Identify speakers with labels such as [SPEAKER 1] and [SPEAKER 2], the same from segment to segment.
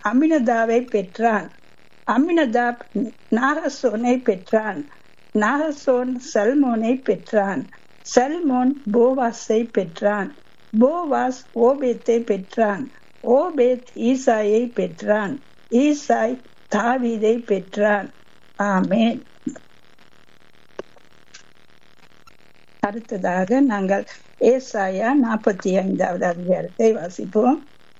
[SPEAKER 1] அம்மினதாவை பெற்றான். அம்மினதாப் நாகசோனை பெற்றான். நாகசோன் சல்மோனை பெற்றான். சல்மோன் போவாஸை பெற்றான். போவாஸ் ஓபேத்தை பெற்றான். ஓபேத் ஈசாயை பெற்றான். ஈசாய் தாவீதை பெற்றான். ஆமென். அடுத்ததாக நாங்கள் ஏசாயா 45வது அதிகாரத்தை வாசிப்போம்.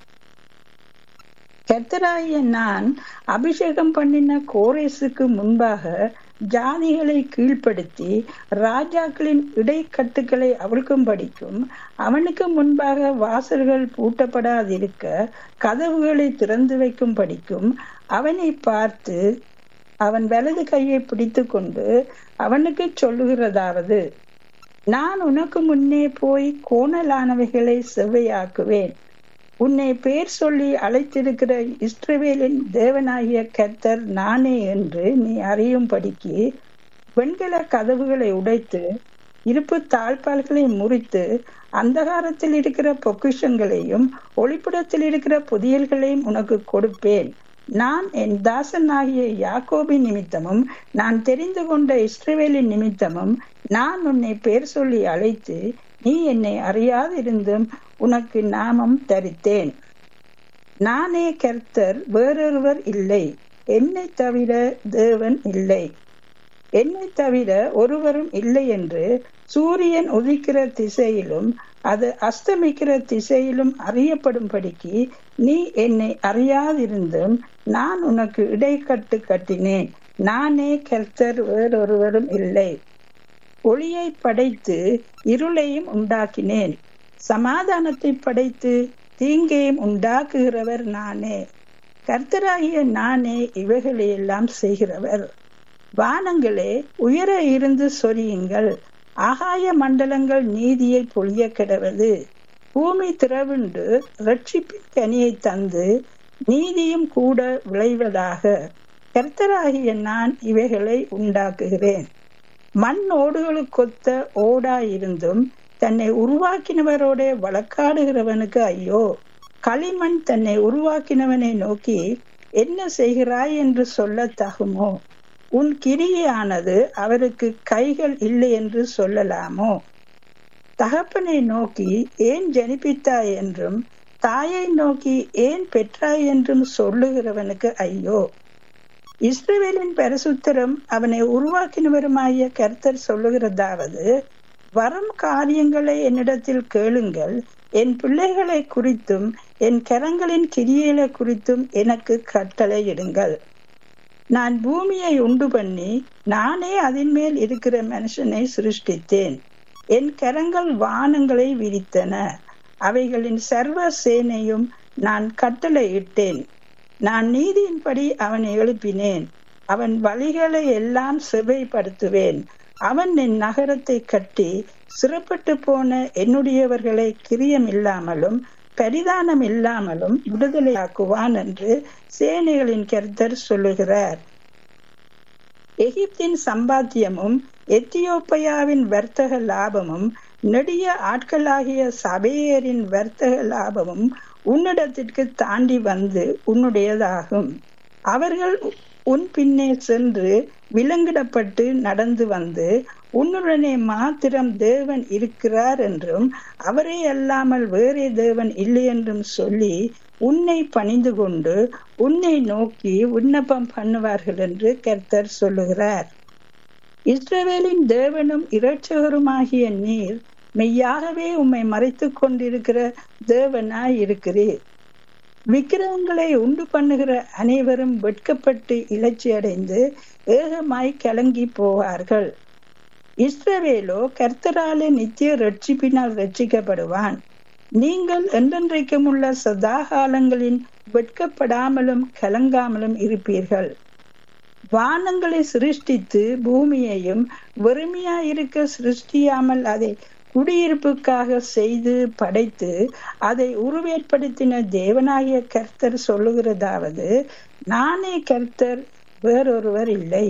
[SPEAKER 1] கர்த்தராகிய நான் அபிஷேகம் பண்ணின கோரேசுக்கு முன்பாக ஜாதிகளை கீழ்ப்படுத்தி ராஜாக்களின் இடைக்கட்டுகளை அவிழ்க்கும்படிக்கும் அவனுக்கு முன்பாக வாசல்கள் பூட்டப்படாதிருக்க கதவுகளை திறந்து வைக்கும்படிக்கும் அவனை பார்த்து அவன் வலது கையை பிடித்து கொண்டு அவனுக்கு சொல்லுகிறதாவது, நான் உனக்கு முன்னே போய் கோணலானவைகளை செவ்வையாக்குவேன். உன்னை பேர் சொல்லி அழைத்திருக்கிற இஸ்ரவேலின் தேவனாகிய கர்த்தர் நானே என்று நீ அறியும்படிக்கு வெண்கல கதவுகளை உடைத்து இருப்பு தாழ்பால்களை முறித்து அந்தகாரத்தில் இருக்கிற பொக்கிஷங்களையும் ஒளிப்புடத்தில் இருக்கிற புதியல்களையும் உனக்கு கொடுப்பேன். நான் என் தாசனாகிய யாக்கோபின் நிமித்தமும் நான் தெரிந்து கொண்ட இஸ்ரவேலின் நிமித்தமும் நான் உன்னை பேர் சொல்லி அழைத்து நீ என்னை அறியாதிருந்தும் உனக்கு நாமம் தரித்தேன். நானே கர்த்தர், வேறொருவர் இல்லை. என்னை தவிர தேவன் இல்லை. என்னை தவிர ஒருவரும் இல்லை என்று சூரியன் உதிக்கிற திசையிலும் அது அஸ்தமிக்கிற திசையிலும் அறியப்படும்படிக்கு நீ என்னை அறியாதிருந்தும் நான் உனக்கு இடைக்கட்டு கட்டினேன். நானே கர்த்தர், வேறொருவரும் இல்லை. ஒளியை படைத்து இருளையும் உண்டாக்கினேன். சமாதானத்தை படைத்து தீங்கையும் உண்டாக்குகிறவர் நானே. கர்த்தராகிய நானே இவைகளையெல்லாம் செய்கிறவர். வானங்களே உயர இருந்து சொரியுங்கள். ஆகாய மண்டலங்கள் நீதியை பொழிய கிடவது. பூமி திறவுண்டு இரட்சிப்பின் கனியை தந்து நீதியும் கூட விளைவதாக. கர்த்தராகிய நான் இவைகளை உண்டாக்குகிறேன். மண் ஓடுகளுக்கொத்த ஓடாயிருந்தும் தன்னை உருவாக்கினவரோட வழக்காடுகிறவனுக்கு ஐயோ. களிமண் தன்னை உருவாக்கினவனை நோக்கி என்ன செய்கிறாய் என்று சொல்ல தகுமோ? உன் கிரியையானது அவருக்கு கைகள் இல்லை என்று சொல்லலாமோ? தகப்பனை நோக்கி ஏன் ஜனிப்பித்தாய் என்றும் தாயை நோக்கி ஏன் பெற்றாய் என்றும் சொல்லுகிறவனுக்கு ஐயோ. இஸ்ரவேலின் பரிசுத்தரும் அவனை உருவாக்கினவருமாகிய கர்த்தர் சொல்லுகிறதாவது, வரும் காரியங்களை என்னிடத்தில் கேளுங்கள். என் பிள்ளைகளை குறித்தும் என் கரங்களின் கிரியைகளை குறித்தும் எனக்கு கட்டளையிடுங்கள். நான் பூமியை உண்டு பண்ணி நானே அதன் மேல் இருக்கிற மனுஷனை சிருஷ்டித்தேன். என் கரங்கள் வானங்களை விரித்தன. அவைகளின் சர்வ சேனையும் நான் கட்டளையிட்டேன். நான் நீதியின்படி அவனை எழுப்பினேன். அவன் வழிகளை எல்லாம் செவ்வைப்படுத்துவேன். அவன் என் நகரத்தை கட்டி சிறப்பட்டு போன என்னுடையவர்களை கிரியம் இல்லாமலும் பரிதானம் இல்லாமலும் விடுதலையாக்குவான் என்று சேனைகளின் கர்த்தர் சொல்லுகிறார். எகிப்தின் சம்பாத்தியமும் எத்தியோப்பியாவின் வர்த்தக லாபமும் நெடிய ஆட்களாகிய சபையரின் வர்த்தக லாபமும் உன்னிடத்திற்கு தாண்டி வந்து உன்னுடையதாகும். அவர்கள் உன் பின்னே சென்று விலங்கிடப்பட்டு நடந்து வந்து உன்னுடனே மாத்திரம் தேவன் இருக்கிறார் என்றும் அவரே அல்லாமல் வேறே தேவன் இல்லை என்றும் சொல்லி உன்னை பணிந்து கொண்டு உன்னை நோக்கி விண்ணப்பம் பண்ணுவார்கள் என்று கர்த்தர் சொல்லுகிறார். இஸ்ரவேலின் தேவனும் இரட்சகருமாகிய நீர் மெய்யாகவே உம்மை மறைத்து கொண்டிருக்கிற தேவனாய் இருக்கிறீர். விக்கிரகங்களை உண்டு பண்ணுகிற அனைவரும் வெட்கப்பட்டு இலச்சி அடைந்து ஏகமாய் கலங்கி போவார்கள். இஸ்ரவேலோ கர்த்தராலே நித்திய ரட்சிப்பினால் ரட்சிக்கப்படுவான். நீங்கள் என்றென்றைக்கும் உள்ள சதாகாலங்களின் வெட்கப்படாமலும் கலங்காமலும் இருப்பீர்கள். வானங்களை சிருஷ்டித்து பூமியையும் வெறுமையாயிருக்க சிருஷ்டியாமல் அதை குடியிருப்புக்காக செய்து படைத்து அதை உருவேற்படுத்தின தேவனாகிய கர்த்தர் சொல்லுகிறதாவது, நானே கர்த்தர், வேறொருவர் இல்லை.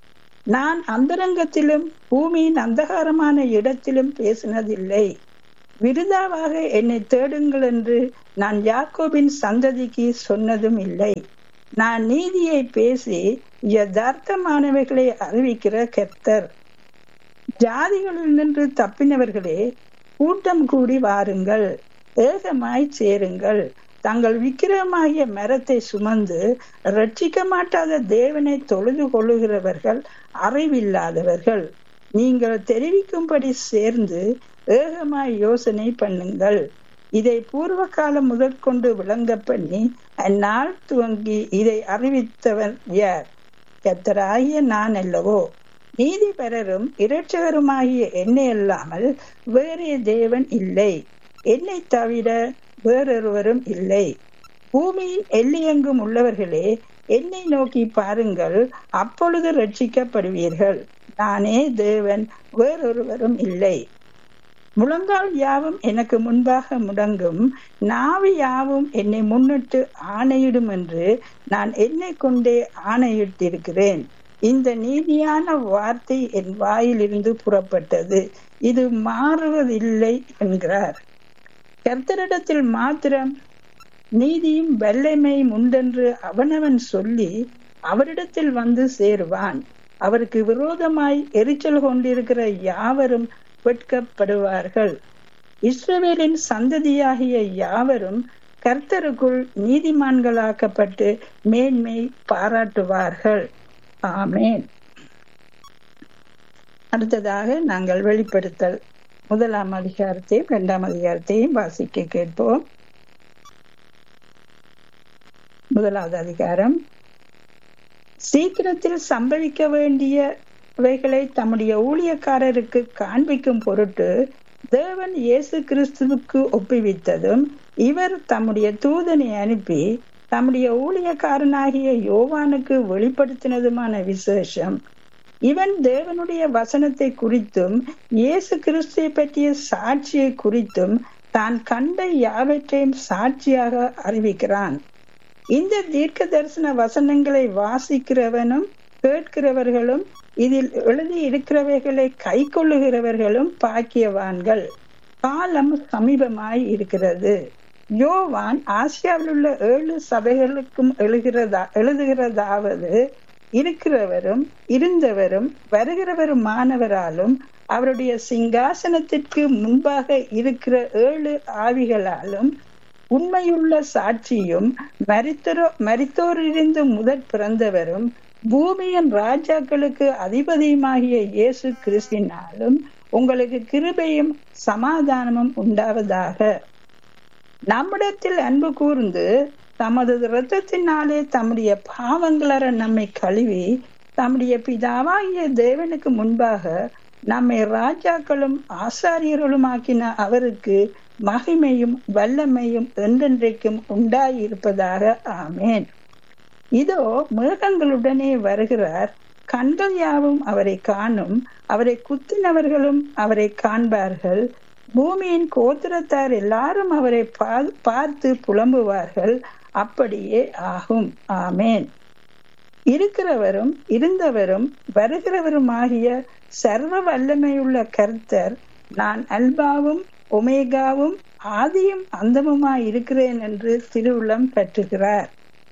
[SPEAKER 1] நான் அந்தரங்கத்திலும் பூமியின் அந்தகாரமான இடத்திலும் பேசினதில்லை. விருதாவாக என்னை தேடுங்கள் என்று நான் யாக்கோபின் சந்ததிக்கு சொன்னதும் இல்லை. நான் நீதியை பேசி யதார்த்தமானவைகளை அறிவிக்கிற கர்த்தர். ஜாதிகளில் நின்று தப்பினவர்களே, கூட்டம் கூடி வாருங்கள், ஏகமாய் சேருங்கள். தங்கள் விக்கிரமாகிய மரத்தை சுமந்து ரட்சிக்க மாட்டாத தேவனை தொழுது கொள்ளுகிறவர்கள் அறிவில்லாதவர்கள். நீங்கள் தெரிவிக்கும்படி சேர்ந்து ஏகமாய் யோசனை பண்ணுங்கள். இதை பூர்வ காலம் முதற்கொண்டு விளங்க பண்ணி அந்நாள் துவங்கி இதை அறிவித்தவர் யார்? கர்த்தராகிய நான் அல்லவோ? நீதிபரரும் இரட்சகருமாகிய என்னை அல்லாமல் வேறே தேவன் இல்லை, என்னை தவிர வேறொருவரும் இல்லை. பூமியின் எல்லையெங்கும் உள்ளவர்களே, என்னை நோக்கி பாருங்கள், அப்பொழுது ரட்சிக்கப்படுவீர்கள். நானே தேவன், வேறொருவரும் இல்லை. முழங்கால் யாவும் எனக்கு முன்பாக முடங்கும், நாவு யாவும் என்னை முன்னிட்டு ஆணையிடும் என்று நான் என்னை கொண்டே ஆணையிட்டிருக்கிறேன். இந்த நீதியான வார்த்தை என் வாயிலிருந்து புறப்பட்டது, இது மாறுவதில்லை என்கிறார். கர்த்தரிடத்தில் மாத்திரம் நீதியும் வல்லமையும் உண்டென்று அவனவன் சொல்லி அவரிடத்தில் வந்து சேருவான். அவருக்கு விரோதமாய் எரிச்சல் கொண்டிருக்கிற யாவரும் வெட்கப்படுவார்கள். இஸ்ரவேலின் சந்ததியாகிய யாவரும் கர்த்தருக்குள் நீதிமான்களாக்கப்பட்டு மேன்மை பாராட்டுவார்கள். ஆமேன். அடுத்ததாக நாங்கள் வெளிப்படுத்தல் 1ஆம் அதிகாரத்தையும் 2ஆம் அதிகாரத்தையும் வாசிக்க கேட்போம். 1வது அதிகாரம். சீக்கிரத்தில் சம்பவிக்க வேண்டியவைகளை தம்முடைய ஊழியக்காரருக்கு காண்பிக்கும் பொருட்டு தேவன் இயேசு கிறிஸ்துவுக்கு ஒப்புவித்ததும், இவர் தம்முடைய தூதனை அனுப்பி தம்முடைய ஊழியக்காரனாகிய யோவானுக்கு வெளிப்படுத்தினதுமான விசேஷம். இவன் தேவனுடைய வசனத்தை குறித்தும் இயேசு கிறிஸ்துவை பற்றிய சாட்சியை குறித்தும் தான் கண்ட யாவற்றையும் சாட்சியாக அறிவிக்கிறான். இந்த தீர்க்க தரிசன வசனங்களை வாசிக்கிறவனும் கேட்கிறவர்களும் இதில் எழுதி இருக்கிறவைகளை கை கொள்ளுகிறவர்களும் பாக்கியவான்கள். காலம் சமீபமாய் இருக்கிறது. யோவான் ஆசியாவில் உள்ள 7 சபைகளுக்கும் எழுதுகிறதாவது, இருக்கிறவரும் இருந்தவரும் வருகிறவருமானவராலும் அவருடைய சிங்காசனத்திற்கு முன்பாக இருக்கிற 7 ஆவிகளாலும் உண்மையுள்ள சாட்சியும் மரித்தோரிலிருந்து முதற் பிறந்தவரும் பூமியின் ராஜாக்களுக்கு அதிபதியுமாகிய இயேசு கிறிஸ்தினாலும் உங்களுக்கு கிருபையும் சமாதானமும் உண்டாவதாக. நம்மிடத்தில் அன்பு கூர்ந்து தமது இரத்தத்தினாலே தம்முடைய பாவங்களற நம்மை கழுவி தம்முடைய பிதாவாகிய தேவனுக்கு முன்பாக நம்மை ராஜாக்களும் ஆசாரியர்களும் ஆக்கின அவருக்கு மகிமையும் வல்லமையும் என்றென்றைக்கும் உண்டாயிருப்பதாக. ஆமேன். இதோ மேகங்களுடனே வருகிறார், கண்கள் யாவும் அவரை காணும், அவரை குத்தினவர்களும் அவரை காண்பார்கள், பூமியின் கோத்திரத்தார் எல்லாரும் அவரை பார்த்து புலம்புவார்கள். அப்படியே ஆகும். ஆமேன். இருக்கிறவரும் இருந்தவரும் வருகிறவருமாகிய சர்வ வல்லமையுள்ள கர்த்தர், நான் அல்பாவும் ஒமேகாவும் ஆதியும் அந்தமுமாய் இருக்கிறேன் என்று திருவுளம் பற்றுகிறார்.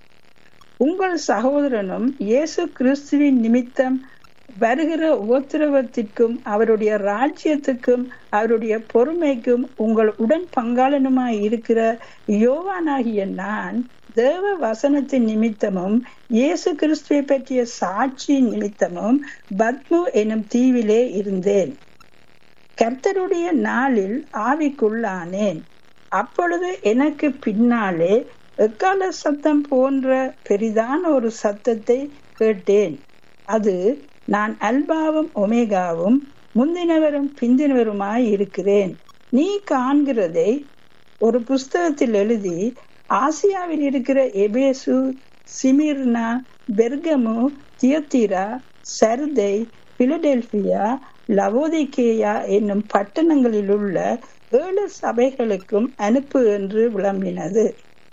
[SPEAKER 1] உங்கள் சகோதரனும் இயேசு கிறிஸ்துவின் நிமித்தம் வருகிற உபத்திரவத்திற்கும் அவருடைய ராஜ்யத்துக்கும் அவருடைய பொறுமைக்கும் உங்கள் உடன் பங்காளனுமாய் இருக்கிற யோவானாகிய நான் தேவ வசனத்தின் நிமித்தமும் இயேசு கிறிஸ்துவை பற்றிய சாட்சி நிமித்தமும் பத்மு எனும் தீவிலே இருந்தேன். கர்த்தருடைய நாளில் ஆவிக்குள்ளானேன். அப்பொழுது எனக்கு பின்னாலே எக்கால சத்தம் போன்ற பெரிதான ஒரு சத்தத்தை கேட்டேன். அது, நான் அல்பாவும் ஒமேகாவும் முந்தினவரும் பிந்தினவருமாய் இருக்கிறேன். நீ காண்கிறதை ஒரு புஸ்தகத்தில் எழுதி ஆசியாவில் இருக்கிற எபேசு, சிமிர்னா, பெர்கமு, தியத்தீரா, சர்தை, பிலடெல்பியா, லவோதிகேயா என்னும் பட்டணங்களில் உள்ள 7 சபைகளுக்கும் அனுப்பு என்று விளம்பினது.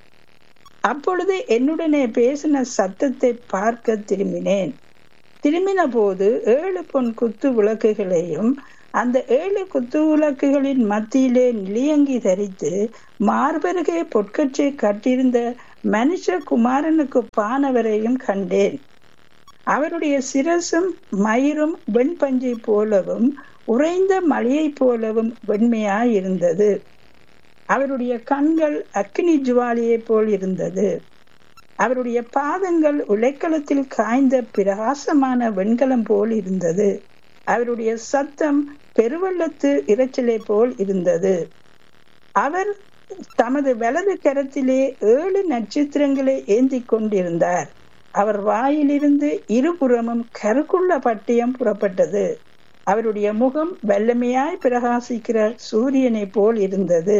[SPEAKER 1] அப்பொழுது என்னுடனே பேசின சத்தத்தை பார்க்க திரும்பினேன். திரும்பின போது 7 பொன் குத்து விளக்குகளையும் அந்த 7 குத்துவிளக்குகளின் மத்தியிலே நிலையங்கி தரித்து மார்பருகே பொற்கச்சை கட்டியிருந்த மனுஷ குமாரனுக்கு பானவரையும் கண்டேன். அவருடைய சிரசும் மயிரும் வெண்பஞ்சை போலவும் உறைந்த மலையை போலவும் வெண்மையாயிருந்தது. அவருடைய கண்கள் அக்கினி ஜுவாலியை போல் இருந்தது. அவருடைய பாதங்கள் உலைக்களத்தில் காய்ந்த பிரகாசமான வெண்கலம் போல் இருந்தது. அவருடைய சத்தம் பெருவெள்ளத்து இரைச்சலை போல் இருந்தது. அவர் தமது வலது கரத்திலே 7 நட்சத்திரங்களை ஏந்தி கொண்டிருந்தார். அவர் வாயிலிருந்து இருபுறமும் கருக்குள்ள பட்டயம் புறப்பட்டது. அவருடைய முகம் வல்லமையாய் பிரகாசிக்கிற சூரியனை போல் இருந்தது.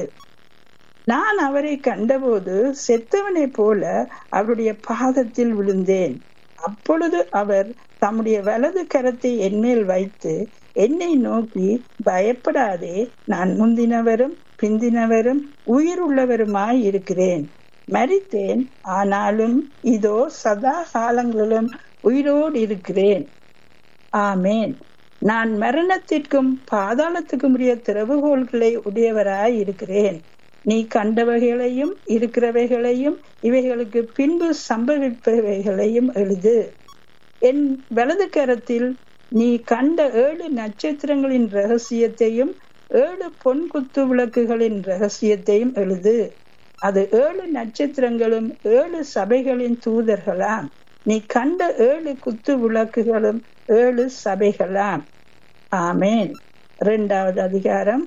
[SPEAKER 1] நான் அவரை கண்டபோது செத்தவனை போல அவருடைய பாதத்தில் விழுந்தேன். அப்பொழுது அவர் தம்முடைய வலது கரத்தை என்மேல் வைத்து என்னை நோக்கி, பயப்படாதே, நான் முந்தினவரும் பிந்தினவரும் உயிருள்ளவருமாய் இருக்கிறேன். மரித்தேன், ஆனாலும் இதோ சதா காலங்களிலும் உயிரோடு இருக்கிறேன். ஆமேன். நான் மரணத்திற்கும் பாதாளத்துக்கும் உரிய திறவுகோள்களை உடையவராய் இருக்கிறேன். நீ கண்டவைகளையும் இருக்கிறவைகளையும் இவைகளுக்கு பின்பு சம்பவிப்பவைகளையும் எழுது. என் வலது கரத்தில் நீ கண்ட 7 நட்சத்திரங்களின் ரகசியத்தையும் 7 பொன் குத்து விளக்குகளின் ரகசியத்தையும் எழுது. அது 7 நட்சத்திரங்களும் 7 சபைகளின் தூதர்களாம். நீ கண்ட 7 குத்து விளக்குகளும் 7 சபைகளாம். ஆமேன். 2வது அதிகாரம்.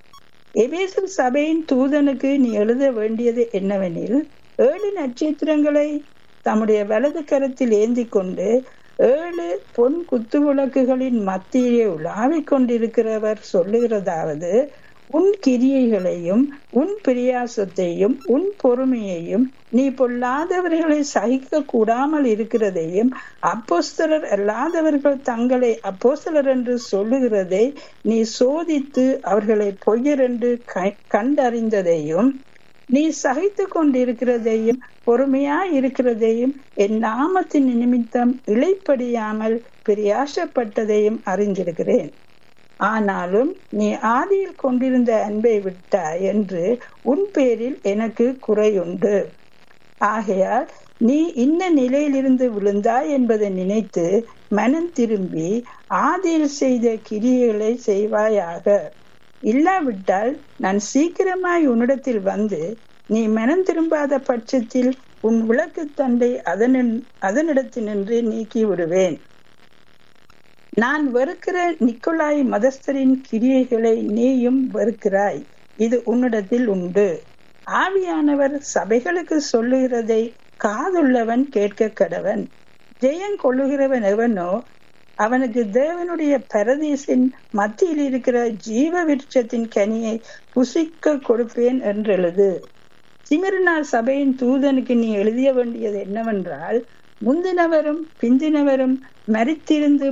[SPEAKER 1] எபேசு சபையின் தூதனுக்கு நீ எழுத வேண்டியது என்னவெனில், 7 நட்சத்திரங்களை தம்முடைய வலது கரத்தில் ஏந்தி கொண்டு 7 பொன் குத்துவிளக்குகளின் மத்தியிலே உலாவிக் கொண்டிருக்கிறவர் சொல்லுகிறதாவது, உன் கிரியைகளையும் உன் பிரியாசத்தையும் உன் பொறுமையையும் நீ பொல்லாதவர்களை சகிக்க கூடாமல் இருக்கிறதையும் அப்போஸ்தலர் அல்லாதவர்கள் தங்களை அப்போஸ்தலர் என்று சொல்லுகிறதை நீ சோதித்து அவர்களை பொய்யர் என்று கண்டறிந்ததையும் நீ சகித்து கொண்டிருக்கிறதையும் பொறுமையாய் இருக்கிறதையும் என் நாமத்தின் நிமித்தம் இளைப்படியாமல் பிரியாசப்பட்டதையும் அறிந்திருக்கிறேன். ஆனாலும் நீ ஆதியில் கொண்டிருந்த அன்பை விட்டாய் என்று உன் பேரில் எனக்கு குறையுண்டு. ஆகையால் நீ இன்ன நிலையிலிருந்து விழுந்தாய் என்பதை நினைத்து மனம் திரும்பி ஆதியில் செய்த கிரியைகளை செய்வாயாக. இல்லாவிட்டால் நான் சீக்கிரமாய் உன்னிடத்தில் வந்து நீ மனம் திரும்பாத பட்சத்தில் உன் விளக்கு தண்டை அதனிடத்தினின்று நீக்கி விடுவேன். நான் வெறுக்கிற நிக்கோலாய் மதஸ்தரின் கிரியைகளை நீயும் வெறுக்கிறாய். இது உன்னிடத்தில் உண்டு. ஆவியானவர் சபைகளுக்கு சொல்லுகிறதை காதுள்ளவன் கேட்க கடவன். ஜெயம் கொள்ளுகிறவன் எவனோ அவனுக்கு தேவனுடைய பரதீசின் மத்தியில் இருக்கிற ஜீவ விருட்சத்தின் கனியை புசிக்க கொடுப்பேன் என்றெழுது. சிமிர்னா சபையின் தூதனுக்கு நீ எழுதிய வேண்டியது என்னவென்றால், முந்தினவரும் பிந்தினவரும் மரித்திருந்து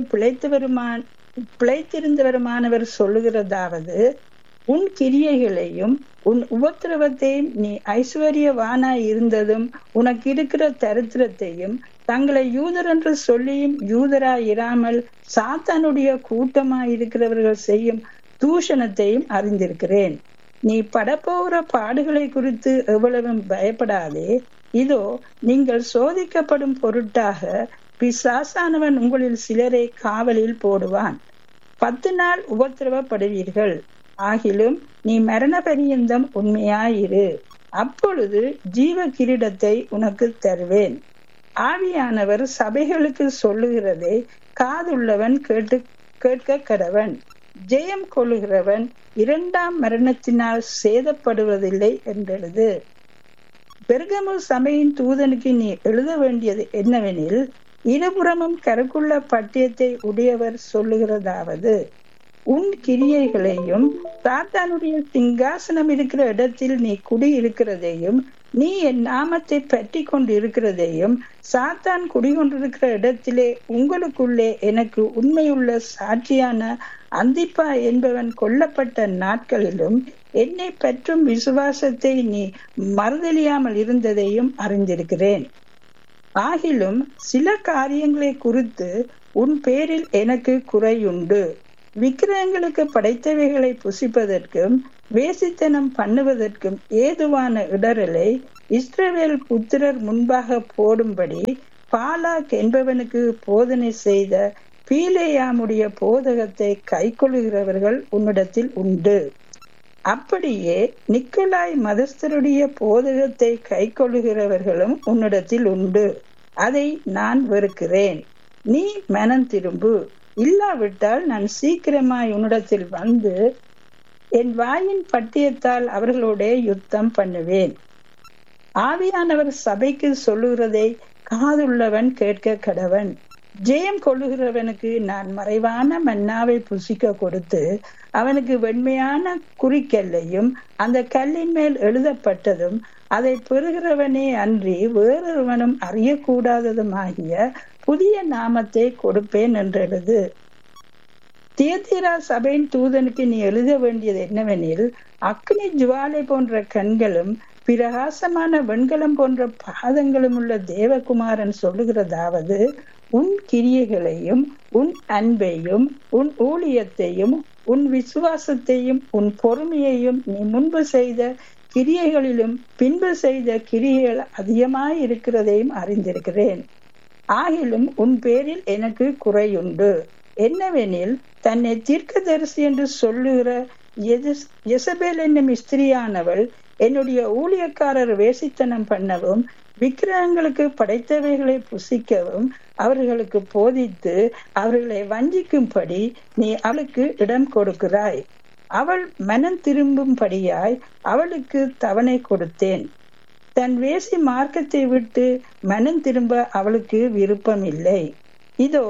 [SPEAKER 1] பிழைத்திருந்தவருமானவர் சொல்லுகிறதாவது, உன் கிரியைகளையும் உன் உபத்திரவத்தையும் நீ ஐஸ்வர்யவானாய் இருந்ததும் உனக்கு இருக்கிற தரித்திரத்தையும் தங்களை யூதர் என்று சொல்லியும் யூதராய் இராமல் சாத்தானுடைய கூட்டமாய் இருக்கிறவர்கள் செய்யும் தூஷணத்தையும் அறிந்திருக்கிறேன். நீ படப்போகிற பாடுகளை குறித்து எவ்வளவும் பயப்படாதே. இதோ நீங்கள் சோதிக்கப்படும் பொருட்டாக பிசாசானவன் உங்களில் சிலரை காவலில் போடுவான். 10 நாள் உபத்திரவப்படுவீர்கள். ஆகிலும் நீ மரண பரியந்தம் உண்மையாயிரு. அப்பொழுது ஜீவ கிரீடத்தை உனக்கு தருவேன். ஆவியானவர் சபைகளுக்கு சொல்லுகிறதை காதுள்ளவன் கேட்க கடவன். ஜெயம் கொள்ளுகிறவன் 2ஆம் மரணத்தினால் சேதப்படுவதில்லை என்றெழுது. பெர்கமு சபையின் தூதனுக்கு நீ எழுத வேண்டியது என்னவெனில், இருபுறமும் கருக்குள்ள பட்டயத்தை உடையவர் சொல்லுகிறதாவது, உன் கிரியைகளையும் சாத்தானுடைய சிங்காசனம் இருக்கிற இடத்தில் நீ குடியிருக்கிறதையும் நீ என் நாமத்தை பற்றி கொண்டு இருக்கிறதையும் சாத்தான் குடிகொண்டிருக்கிற இடத்திலே உங்களுக்குள்ளே எனக்கு உண்மையுள்ள சாட்சியான அந்திப்பா என்பவன் கொல்லப்பட்ட நாட்களிலும் என்னை பற்றும் விசுவாசத்தை நீ மறுதலியாமல் இருந்ததையும் அறிந்திருக்கிறேன். ஆகிலும் சில காரியங்களை குறித்து உன் பேரில் எனக்கு குறையுண்டு. விக்கிரகங்களுக்கு படைத்தவைகளை புசிப்பதற்கும் வேசித்தனம் பண்ணுவதற்கும் ஏதுவான இடரலை இஸ்ரவேல் புத்திரர் முன்பாக போடும்படி பாலாக் என்பவனுக்கு போதனை செய்த பீலேயாமுடைய போதகத்தை கைக்கொள்ளுகிறவர்கள் உன்னிடத்தில் உண்டு. அப்படியே நிக்கோலாய் மதஸ்தருடைய போதகத்தை கைக்கொள்ளுகிறவர்களும் உன்னிடத்தில் உண்டு. அதை நான் வெறுக்கிறேன். நீ மனம் திரும்பு, இல்லாவிட்டால் நான் சீக்கிரமாய் உன்னிடத்தில் வந்து என் வாயின் பட்டியத்தால் அவர்களோட யுத்தம் பண்ணுவேன். ஆவியானவர் சபைக்கு சொல்லுகிறதை காதுள்ளவன் கேட்க கடவன். ஜெயம் கொள்ளுகிறவனுக்கு நான் மறைவான மன்னாவை புசிக்க கொடுத்து அவனுக்கு வெண்மையான குறிக்கல்லையும் அந்த கல்லின் மேல் எழுதப்பட்டதும் அதை பெறுகிறவனே அன்றி வேறொருவனும் அறியக்கூடாததுமாகிய புதிய நாமத்தை கொடுப்பேன் என்றெழுது. தியத்தீரா சபையின் தூதனுக்கு நீ எழுத வேண்டியது என்னவெனில், அக்னி ஜுவாலை போன்ற கண்களும் பிரகாசமான வெண்கலம் போன்ற பாதங்களும் உள்ள தேவகுமாரன் சொல்லுகிறதாவது, உன் கிரியைகளையும் உன் அன்பையும் உன் ஊழியத்தையும் உன் விசுவாசத்தையும் உன் பொறுமையையும் நீ முன்பு செய்த கிரியைகளிலும் பின்பு செய்த கிரியைகள் அதிகமாய் இருக்கிறதையும் அறிந்திருக்கிறேன். ஆகிலும் உன் பேரில் எனக்கு குறையுண்டு. என்னவெனில், தன்னை தீர்க்கதரிசி என்று சொல்லுகிற யெசபேல் என்னும் ஸ்திரியானவள் என்னுடைய ஊழியக்காரர் வேசித்தனம் பண்ணவும் விக்கிரகங்களுக்கு படைத்தவைகளை புசிக்கவும் அவர்களுக்கு போதித்து அவர்களை வஞ்சிக்கும்படி நீ அவளுக்கு இடம் கொடுக்கிறாய். அவள் மனம் திரும்பும்படியாய் அவளுக்கு தவணை கொடுத்தேன். தன் வேசி மார்க்கத்தை விட்டு மனம் திரும்ப அவளுக்கு விருப்பம் இல்லை. இதோ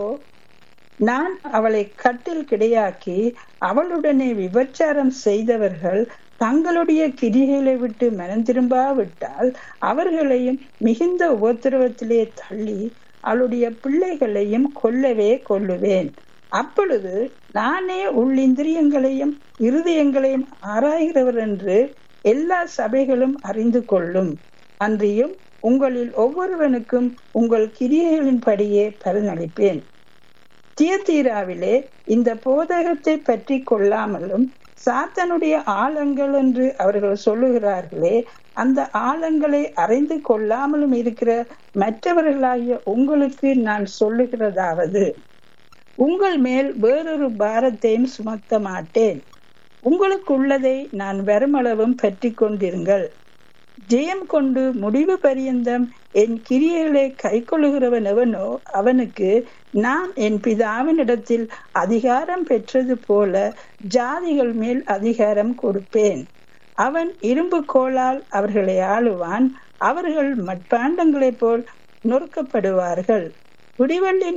[SPEAKER 1] நான் அவளை கட்டில் கிடையாக்கி அவளுடனே விபச்சாரம் செய்தவர்கள் தங்களுடைய கிரிகளை விட்டு மனம் திரும்பாவிட்டால் அவர்களையும் மிகுந்த உபத்திரவத்திலே தள்ளி அவளுடைய பிள்ளைகளையும் கொல்லவே கொல்லுவேன். அப்பொழுது நானே உள்ளிந்திரியங்களையும் இருதயங்களையும் ஆராய்கிறவர் என்று எல்லா சபைகளும் அறிந்து கொள்ளும். அன்றியும் உங்களில் ஒவ்வொருவனுக்கும் உங்கள் கிரியைகளின் படியே பலனளிப்பேன். தியத்தீராவிலே இந்த போதகத்தை பற்றி கொள்ளாமலும் சாத்தனுடைய ஆழங்கள் என்று அவர்கள் சொல்லுகிறார்களே, அந்த ஆழங்களை அறிந்து கொள்ளாமலும் இருக்கிற மற்றவர்களாகிய உங்களுக்கு நான் சொல்லுகிறதாவது, உங்கள் மேல் வேறொரு பாரத்தையும் சுமத்த மாட்டேன். உங்களுக்கு உள்ளதை நான் வருமளவும் பற்றி கொண்டிருங்கள். ஜெயம் கொண்டு முடிவு பரியந்தம் என் கிரியைகளை கைக்கொள்ளுகிறவன் எவனோ அவனுக்கு நான் என் பிதாவினிடத்தில் அதிகாரம் பெற்றது போல ஜாதிகள் மேல் அதிகாரம் கொடுப்பேன். அவன் இரும்பு கோலால் அவர்களை ஆளுவான். அவர்கள் மட்பாண்டங்களைப் போல் நொறுக்கப்படுவார்கள். விடிவெள்ளி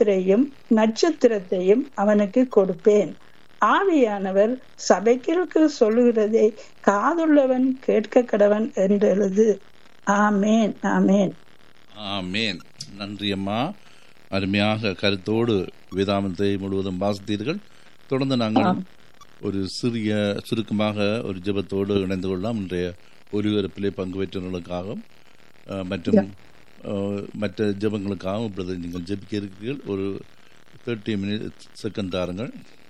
[SPEAKER 1] நட்சத்திரத்தையும் அவனுக்கு கொடுப்பேன். ஆவியானவர் சபைக்கு சொல்லுகிறதை காதுள்ளவன் கேட்க கடவன் என்றெழுது. ஆமேன், ஆமேன்,
[SPEAKER 2] ஆமேன். நன்றி அம்மா. அருமையாக கருத்தோடு வேதாமத்தை முழுவதும் வாசித்தீர்கள். தொடர்ந்து நாங்கள் ஒரு சிறிய சுருக்கமாக ஒரு ஜெபத்தோடு இணைந்து கொள்ளலாம். இன்றைய ஒலிபரப்பிலே பங்கு பெற்றவர்களுக்காகவும் மற்றும் மற்ற ஜெபங்களுக்காகவும் இப்பொழுது நீங்கள் ஜெபிக்க இருக்கிறீர்கள். ஒரு 30 செகண்ட் தாருங்கள்.